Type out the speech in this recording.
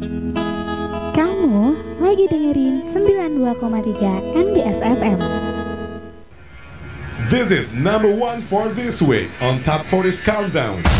Kamu lagi dengerin 92,3 NBS FM. This is number one for this week on Top 40's Countdown.